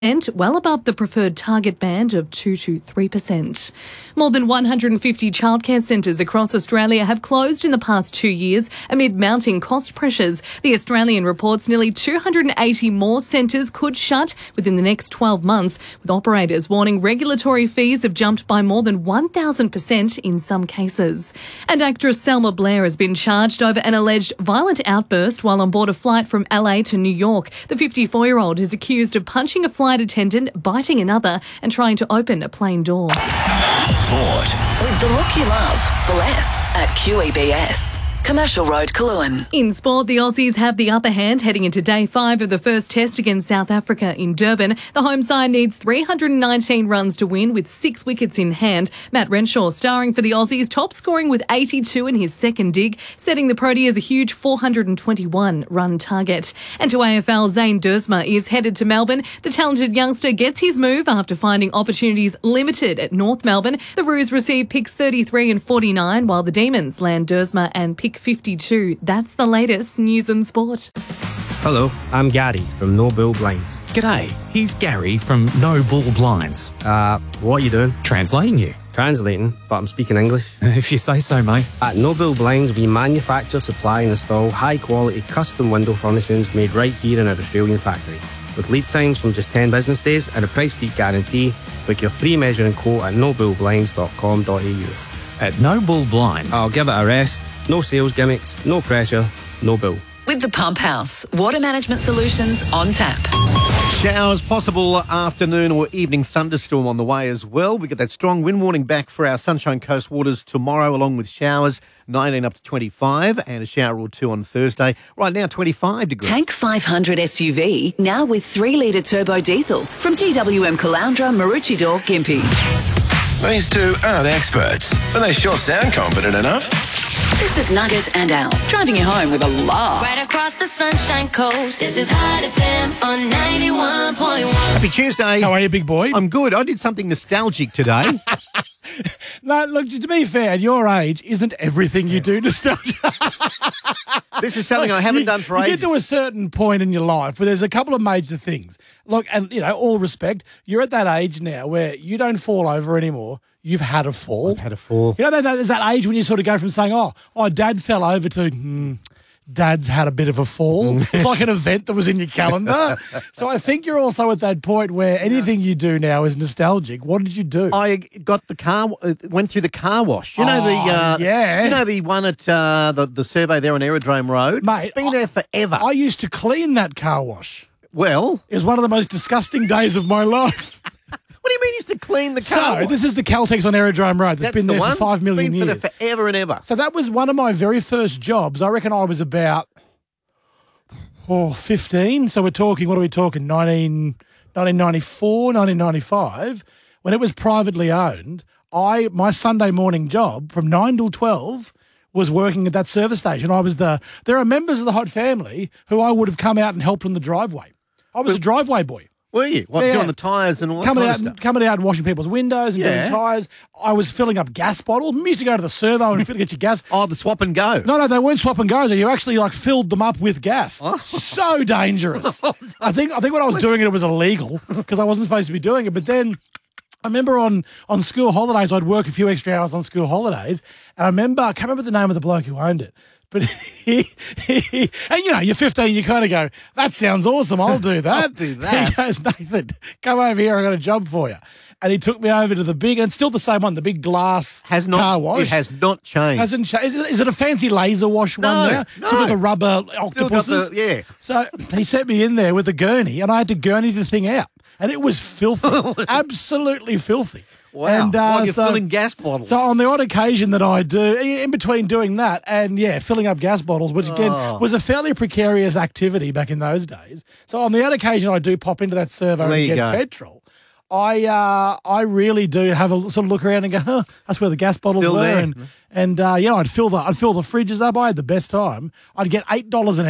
well above the preferred target band of 2 to 3%. More than 150 childcare centres across Australia have closed in the past 2 years amid mounting cost pressures. The Australian reports nearly 280 more centres could shut within the next 12 months, with operators warning regulatory fees have jumped by more than 1,000% in some cases. And actress Selma Blair has been charged over an alleged violent outburst while on board a flight from LA to New York. The 54-year-old is accused of punching a flight attendant, biting another and trying to open a plane door. Sport. With the look you love for less at QEBS. Commercial Road, Coolangatta. In sport, the Aussies have the upper hand heading into Day 5 of the first test against South Africa in Durban. The home side needs 319 runs to win with 6 wickets in hand. Matt Renshaw starring for the Aussies, top scoring with 82 in his second dig, setting the Proteas a huge 421-run target. And to AFL, Zane Duursma is headed to Melbourne. The talented youngster gets his move after finding opportunities limited at North Melbourne. The Roos receive picks 33 and 49, while the Demons land Duursma and pick 52. That's the latest news and sport. Hello, I'm Gary from No Bull Blinds. G'day, he's Gary from No Bull Blinds. What are you doing? Translating you. Translating, but I'm speaking English. If you say so, mate. At No Bull Blinds, we manufacture, supply and install high-quality custom window furnishings made right here in our Australian factory. With lead times from just 10 business days and a price beat guarantee, book your free measuring quote at nobullblinds.com.au. At No Bull Blinds. I'll give it a rest. No sales gimmicks, no pressure, no bull. With the Pump House, water management solutions on tap. Showers, possible afternoon or evening thunderstorm on the way as well. We get that strong wind warning back for our Sunshine Coast waters tomorrow, along with showers, 19 up to 25, and a shower or two on Thursday. Right now, 25 degrees. Tank 500 SUV, now with 3-litre turbo diesel from GWM Caloundra, Maroochydore, Gympie. These two aren't experts, but they sure sound confident enough. This is Nugget and Al, driving you home with a laugh. Right across the Sunshine Coast, this is Hot FM on 91.1. Happy Tuesday. How are you, big boy? I'm good. I did something nostalgic today. No, look, to be fair, at your age, isn't everything you do nostalgic? This is something I haven't done for ages. You get to a certain point in your life where there's a couple of major things. Look, and, all respect, you're at that age now where you don't fall over anymore. You've had a fall. I've had a fall. There's that age when you sort of go from saying, oh, Dad fell over to, Dad's had a bit of a fall. It's like an event that was in your calendar. So I think you're also at that point where anything you do now is nostalgic. What did you do? I got the car, went through the car wash. You know yeah. You know the one at the survey there on Aerodrome Road? Mate, it's been there forever. I used to clean that car wash. Well, it was one of the most disgusting days of my life. What do you mean you used to clean the car wash? So, this is the Caltex on Aerodrome Road that's been there for 5 million years. Been for there forever and ever. So that was one of my very first jobs. I reckon I was about 15. So we're talking, what are we talking, 1994, 1995. When it was privately owned, my Sunday morning job from 9 till 12 was working at that service station. There are members of the Hot family who I would have come out and helped on the driveway. I was a driveway boy. Were you? Doing the tyres and all that kind of stuff? Coming out and washing people's windows and doing tyres. I was filling up gas bottles. We used to go to the servo and get your gas. Oh, the swap and go. No, they weren't swap and goes. You actually filled them up with gas. Oh. So dangerous. I think when I was doing it was illegal because I wasn't supposed to be doing it. But then I remember on school holidays, I'd work a few extra hours on school holidays. And I can't remember the name of the bloke who owned it. But and you're 15, you kind of go, that sounds awesome, I'll do that. I'll do that. He goes, Nathan, come over here, I got a job for you. And he took me over to the big, and it's still the same one, the big glass car wash. It has not changed. Hasn't changed. Is it a fancy laser wash one now? No. Sort of the rubber octopuses? Yeah. So he set me in there with a gurney, and I had to gurney the thing out. And it was filthy, absolutely filthy. Wow, and, while you're filling gas bottles. So on the odd occasion that I do, in between doing that and, filling up gas bottles, which again was a fairly precarious activity back in those days. So on the odd occasion I do pop into that servo and get petrol. I really do have a sort of look around and go, that's where the gas bottles Still were. There. And I'd fill the fridges up. I had the best time. I'd get $8 an hour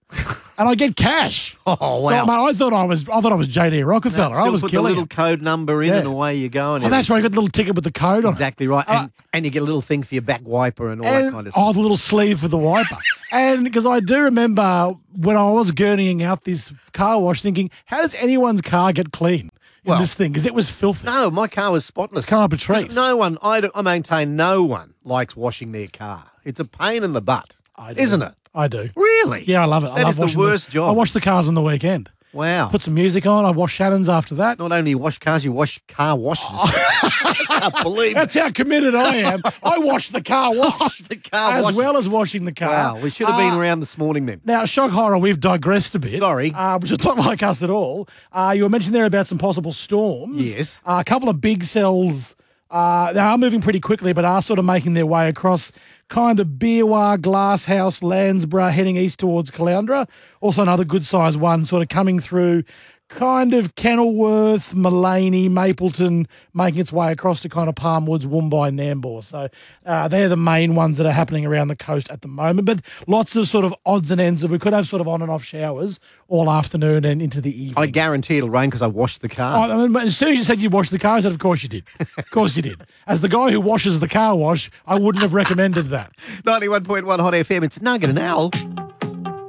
and I get cash. Oh, wow. So, mate, I thought I was JD Rockefeller. I was put the killing little it. code number in Yeah. and away you go. And Oh, that's right. You got the little ticket with the code on it. exactly right. And you get a little thing for your back wiper and all that kind of stuff. Oh, the little sleeve for the wiper. And because I do remember when I was gurneying out this car wash thinking, how does anyone's car get clean in this thing? Because it was filthy. No, my car was spotless. Can't up a treat. No one, I maintain no one likes washing their car. It's a pain in the butt, isn't it? I do. Really? Yeah, I love it. I That love is the washing worst job. I wash the cars on the weekend. Wow. Put some music on. I wash Shannon's after that. Not only you wash cars, you wash car washes. I can't believe That's how committed I am. I wash the car wash. the car as washes. well as washing the car. Wow, we should have been around this morning then. Now, shock horror, we've digressed a bit. Sorry. Which is not like us at all. You were mentioning there about some possible storms. Yes. A couple of big cells, they are moving pretty quickly, but are sort of making their way across kind of Beerwah, Glasshouse, Landsborough, heading east towards Caloundra. Also another good-sized one sort of coming through kind of Kenilworth, Mullaney, Mapleton, making its way across to kind of Palmwoods, Woombai, Nambour. So they're the main ones that are happening around the coast at the moment. But lots of sort of odds and ends. We could have sort of on and off showers all afternoon and into the evening. I guarantee it'll rain because I washed the car. I mean, as soon as you said you washed the car, I said, of course you did. Of course you did. As the guy who washes the car wash, I wouldn't have recommended that. 91.1 Hot FM, it's Nugget and Al.